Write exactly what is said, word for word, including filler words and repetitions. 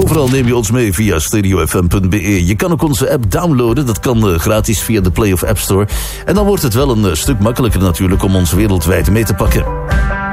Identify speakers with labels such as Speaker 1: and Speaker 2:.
Speaker 1: overal neem je ons mee via stereo f m punt b e. Je kan ook onze app downloaden, dat kan uh, gratis via de Play of App Store. En dan wordt het wel een uh, stuk makkelijker natuurlijk om ons wereldwijd mee te pakken.